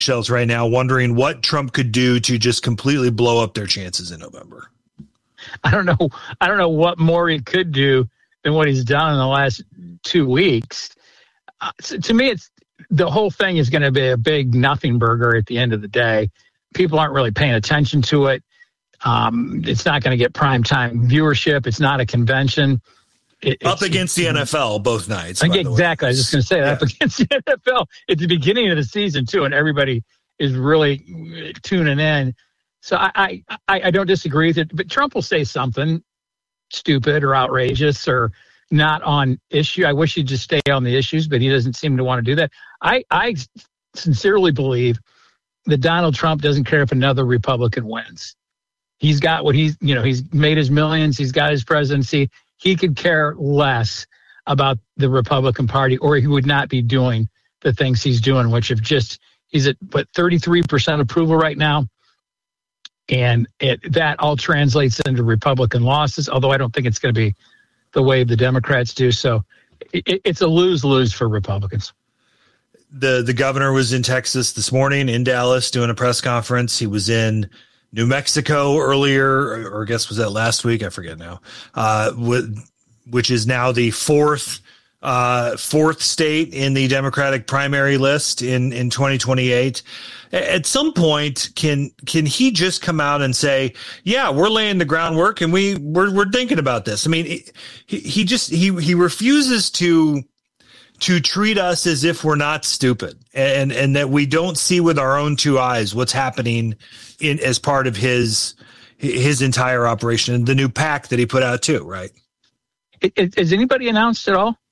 shells right now, wondering what Trump could do to just completely blow up their chances in November. I don't know what more he could do than what he's done in the last 2 weeks. To me, the whole thing is going to be a big nothing burger at the end of the day. People aren't really paying attention to it. It's not going to get primetime viewership. It's not a convention. Up against the NFL both nights. Exactly. I was just going to say that. Up against the NFL at the beginning of the season, too, and everybody is really tuning in. So I don't disagree with it, but Trump will say something stupid or outrageous or not on issue. I wish he'd just stay on the issues, but he doesn't seem to want to do that. I sincerely believe that Donald Trump doesn't care if another Republican wins. He's got what he's made his millions. He's got his presidency. He could care less about the Republican Party, or he would not be doing the things he's doing, which he's at 33% approval right now. And that all translates into Republican losses, although I don't think it's going to be the way the Democrats do. So it's a lose-lose for Republicans. The governor was in Texas this morning, in Dallas, doing a press conference. He was in New Mexico earlier, or I guess was that last week? I forget now. Which is now the fourth state in the Democratic primary list in 2028. At some point, can he just come out and say, "Yeah, we're laying the groundwork and we're thinking about this"? I mean, he refuses to treat us as if we're not stupid and that we don't see with our own two eyes what's happening as part of his entire operation and the new PAC that he put out too, right? Has anybody announced at all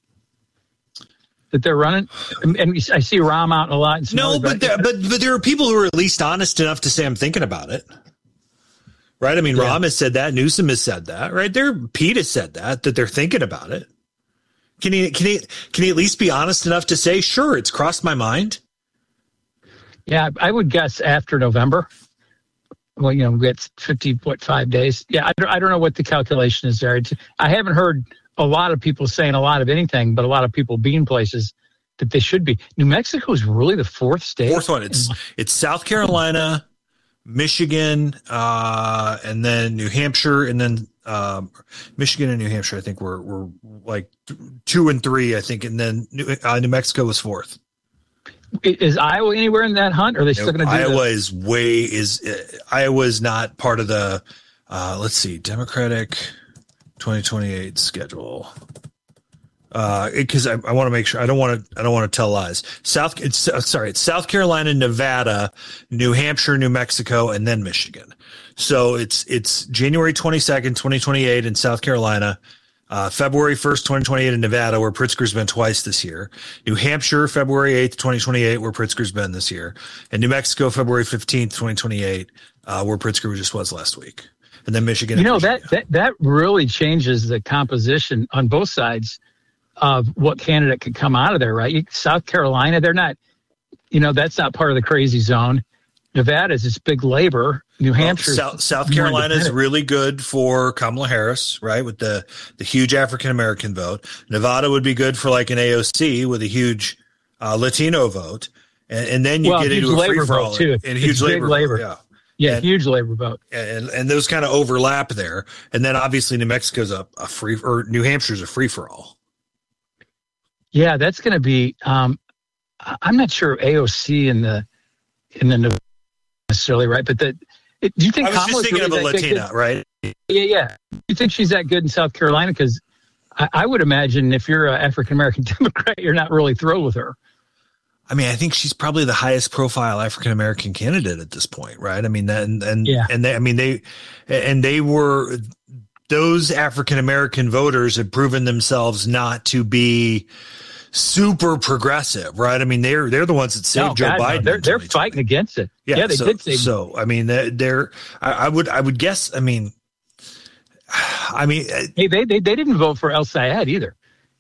that they're running? And I see Rahm out a lot. No, but there are people who are at least honest enough to say, I'm thinking about it. Right? I mean, yeah. Rahm has said that. Newsom has said that, right? Pete has said that they're thinking about it. Can he at least be honest enough to say, sure, it's crossed my mind? Yeah, I would guess after November. Well, we get 5 days. Yeah, I don't know what the calculation is there. I haven't heard a lot of people saying a lot of anything, but a lot of people being places that they should be. New Mexico is really the fourth state. Fourth one. It's South Carolina, Michigan, and then New Hampshire, and then Michigan and New Hampshire. I think were like 2 and 3. I think, and then New Mexico was fourth. Is Iowa anywhere in that hunt? Or are they still going to do Iowa's not part of the let's see, Democratic 2028 schedule. Because I want to make sure I don't want to tell lies. It's South Carolina, Nevada, New Hampshire, New Mexico, and then Michigan. So it's January 22nd, 2028 in South Carolina. February 1st, 2028 in Nevada, where Pritzker's been twice this year. New Hampshire, February 8th, 2028, where Pritzker's been this year. And New Mexico, February 15th, 2028, where Pritzker just was last week. And then Michigan. That really changes the composition on both sides of what candidate could come out of there, right? South Carolina, they're not, that's not part of the crazy zone. Nevada is this big labor. New Hampshire. South Carolina is really good for Kamala Harris, right? With the huge African-American vote. Nevada would be good for like an AOC with a huge Latino vote. And then you get into a free-for-all. And huge labor. Yeah, huge labor vote. And those kind of overlap there. And then obviously New Mexico's a free, or New Hampshire's a free-for-all. Yeah, that's going to be, I'm not sure AOC in the necessarily right, but do you think I was just thinking of a Latina, right? Yeah. You think she's that good in South Carolina? Because I would imagine if you're an African-American Democrat, you're not really thrilled with her. I mean, I think she's probably the highest profile African-American candidate at this point, right? I mean, those African-American voters have proven themselves not to be super progressive, right? I mean, they're the ones that saved Joe Biden. No, they're fighting against it. Yeah, they did save. So, I mean, I would guess. I mean, hey, they didn't vote for El Sayed either.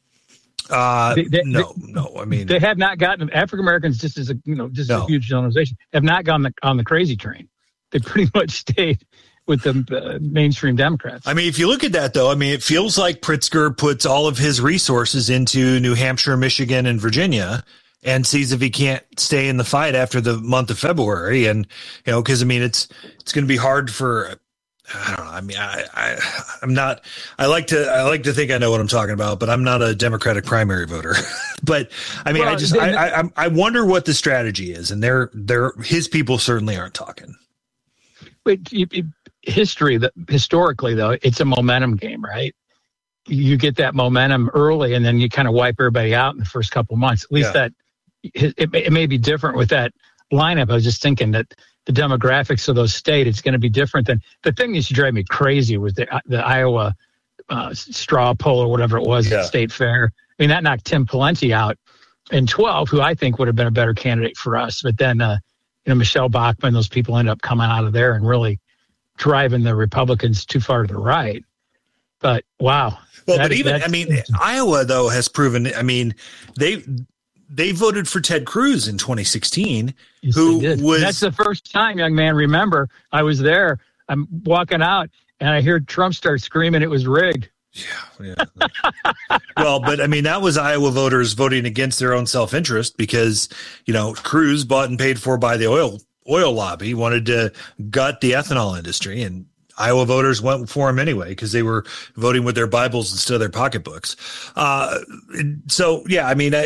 No. I mean, they have not gotten African Americans. Just as a huge generalization, have not gone on the crazy train. They pretty much stayed with the mainstream Democrats. I mean, if you look at that, though, I mean, it feels like Pritzker puts all of his resources into New Hampshire, Michigan, and Virginia, and sees if he can't stay in the fight after the month of February. And, because I mean, it's going to be hard for, I don't know. I mean, I'm not, I like to think I know what I'm talking about, but I'm not a Democratic primary voter. But I mean, well, I wonder what the strategy is, and his people certainly aren't talking. But historically though, it's a momentum game, right? You get that momentum early, and then you kind of wipe everybody out in the first couple of months. At least it may be different with that lineup. I was just thinking that the demographics of those states, it's going to be different than the thing that used to drive me crazy was the Iowa straw poll or whatever it was at State Fair. I mean, that knocked Tim Pawlenty out in 12, who I think would have been a better candidate for us. But then, Michelle Bachmann, those people end up coming out of there and really driving the Republicans too far to the right. But wow. Well, Iowa though has proven. I mean, they voted for Ted Cruz in 2016, yes, who was. That's the first time, young man. Remember, I was there. I'm walking out, and I hear Trump start screaming it was rigged. Yeah. Well, but I mean, that was Iowa voters voting against their own self-interest because, Cruz, bought and paid for by the oil lobby, wanted to gut the ethanol industry, and Iowa voters went for him anyway because they were voting with their Bibles instead of their pocketbooks. So, yeah, I mean,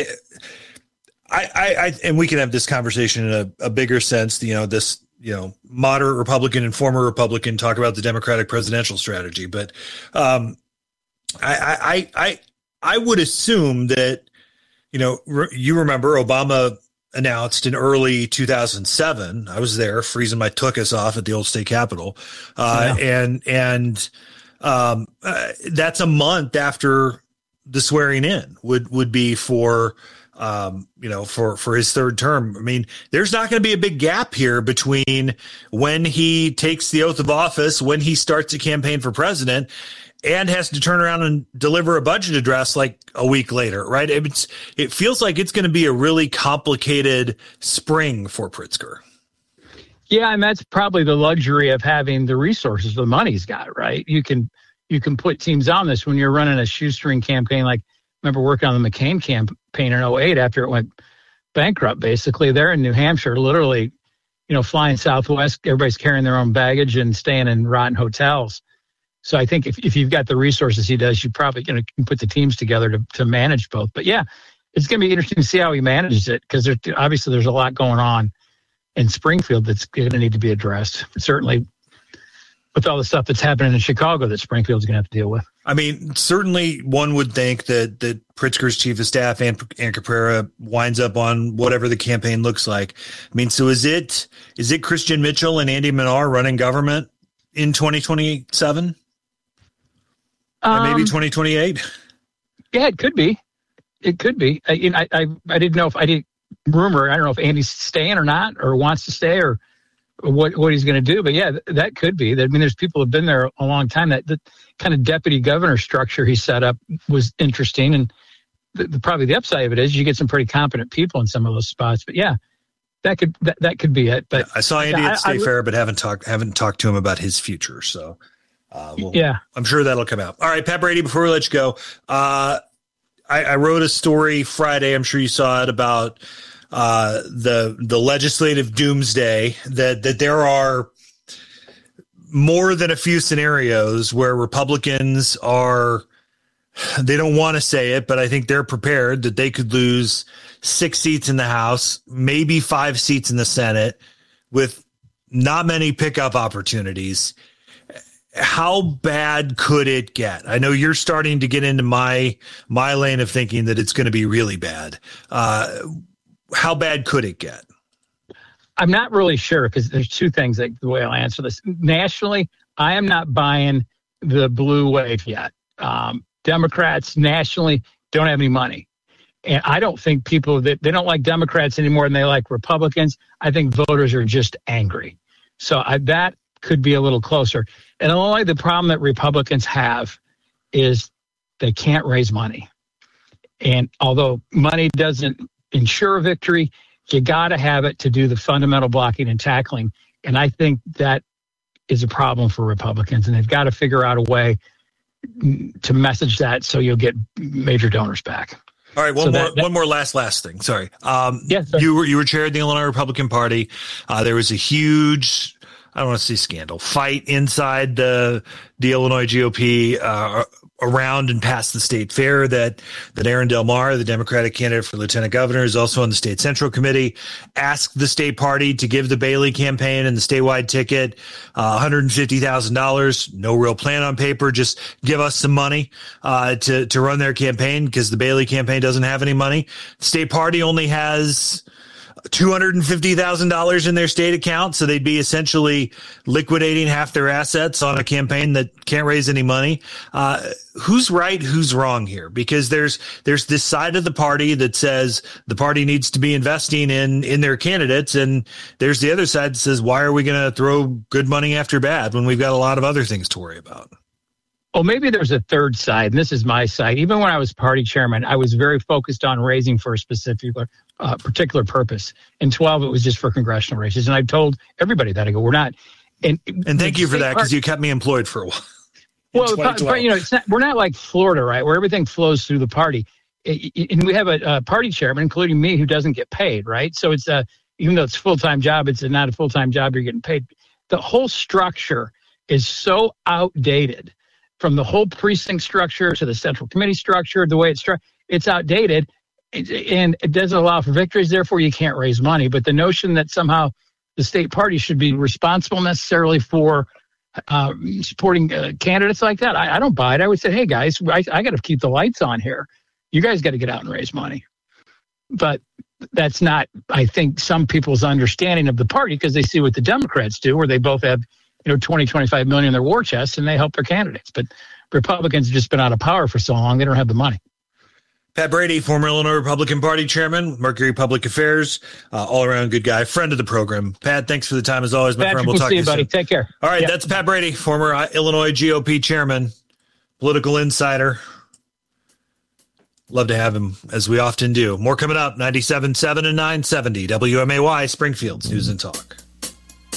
I and we can have this conversation in a bigger sense, this, moderate Republican and former Republican talk about the Democratic presidential strategy. But I would assume that, you remember Obama announced in early 2007, I was there freezing my tuchus off at the old state capitol. And that's a month after the swearing in would be for, for his third term. I mean, there's not going to be a big gap here between when he takes the oath of office, when he starts a campaign for president, and has to turn around and deliver a budget address like a week later, right? It feels like it's going to be a really complicated spring for Pritzker. Yeah, and that's probably the luxury of having the resources the money's got, right? You can put teams on this when you're running a shoestring campaign. Like, remember working on the McCain campaign in 2008 after it went bankrupt, basically. They're in New Hampshire, literally, flying Southwest. Everybody's carrying their own baggage and staying in rotten hotels. So I think if you've got the resources he does, you probably can put the teams together to manage both. But yeah, it's going to be interesting to see how he manages it because obviously there's a lot going on in Springfield that's going to need to be addressed. Certainly with all the stuff that's happening in Chicago that Springfield's going to have to deal with. I mean, certainly one would think that Pritzker's chief of staff, Ann Caprara, winds up on whatever the campaign looks like. I mean, so is it Christian Mitchell and Andy Manar running government in 2027? Maybe 2028. Yeah, it could be. It could be. I didn't know if I didn't rumor. I don't know if Andy's staying or not, or wants to stay, or what he's going to do. But yeah, that could be. I mean, there's people who've been there a long time. That the kind of deputy governor structure he set up was interesting, and probably the upside of it is you get some pretty competent people in some of those spots. But yeah, that could be it. But I saw Andy at State Fair, but haven't talked to him about his future. So. I'm sure that'll come out. All right, Pat Brady, before we let you go, I wrote a story Friday. I'm sure you saw it about the legislative doomsday that there are more than a few scenarios where Republicans they don't want to say it, but I think they're prepared that they could lose 6 seats in the House, maybe 5 seats in the Senate with not many pickup opportunities. How bad could it get? I know you're starting to get into my lane of thinking that it's going to be really bad. How bad could it get? I'm not really sure because there's two things the way I'll answer this. Nationally, I am not buying the blue wave yet. Democrats nationally don't have any money. And I don't think people they don't like Democrats anymore than they like Republicans. I think voters are just angry. So that could be a little closer. And only the problem that Republicans have is they can't raise money. And although money doesn't ensure victory, you got to have it to do the fundamental blocking and tackling. And I think that is a problem for Republicans. And they've got to figure out a way to message that so you'll get major donors back. All right, one more last thing. Sorry. Yes, you were chair of the Illinois Republican Party. There was a huge, I don't want to say scandal, fight inside the Illinois GOP around and past the state fair that Aaron Del Mar, the Democratic candidate for lieutenant governor, is also on the state central committee, asked the state party to give the Bailey campaign and the statewide ticket $150,000. No real plan on paper, just give us some money to run their campaign because the Bailey campaign doesn't have any money. The state party only has $250,000 in their state account. So they'd be essentially liquidating half their assets on a campaign that can't raise any money. Who's right? Who's wrong here? Because there's this side of the party that says the party needs to be investing in their candidates. And there's the other side that says, why are we going to throw good money after bad when we've got a lot of other things to worry about? Oh, maybe there's a third side, and this is my side. Even when I was party chairman, I was very focused on raising for a specific particular purpose. In 12, it was just for congressional races. And I've told everybody that. I go, we're not. And thank you for that, because you kept me employed for a while. Well, but we're not like Florida, right, where everything flows through the party. And we have a party chairman, including me, who doesn't get paid, right? So it's even though it's a full-time job, it's not a full-time job, you're getting paid. The whole structure is so outdated. From the whole precinct structure to the central committee structure, the way it's outdated, and it doesn't allow for victories. Therefore, you can't raise money. But the notion that somehow the state party should be responsible necessarily for supporting candidates like that, I don't buy it. I would say, hey, guys, I got to keep the lights on here. You guys got to get out and raise money. But that's not, I think, some people's understanding of the party, because they see what the Democrats do, where they both have 20, 25 million in their war chest, and they help their candidates. But Republicans have just been out of power for so long, they don't have the money. Pat Brady, former Illinois Republican Party chairman, Mercury Public Affairs, all-around good guy, friend of the program. Pat, thanks for the time as always, my friend. We'll talk to you, buddy. Soon. Take care. All right, That's Pat Brady, former Illinois GOP chairman, political insider. Love to have him, as we often do. More coming up, 97.7 and 970, WMAY, Springfield's News and Talk.